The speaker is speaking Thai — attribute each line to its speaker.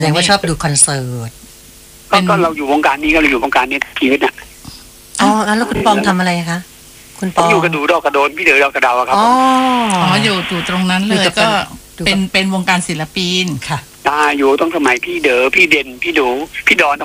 Speaker 1: แสดงว่าชอบดูคอนเสิร์ต
Speaker 2: ก็เราอยู่วงการนี้ก็เราอยู่วงการนี้ชีวิตน่ะ
Speaker 1: อ๋อแล้วคุณปองทำอะไรคะคุณป
Speaker 2: ผม
Speaker 1: อง
Speaker 2: อยู่กระดูดอกกระโดนพี่เดือดอกกระเดาอะครับ
Speaker 1: อ๋อ
Speaker 3: อยู่ตรงนั้นเล
Speaker 1: อยู่
Speaker 3: ย
Speaker 1: กับ
Speaker 3: ก็
Speaker 1: ดูกับ
Speaker 3: เป็นวงการศิลปิน
Speaker 1: ค่ะ
Speaker 2: อยู่ต้องสมัยพี่เด๋อพี่เด่นพี่ดูพี่ดอน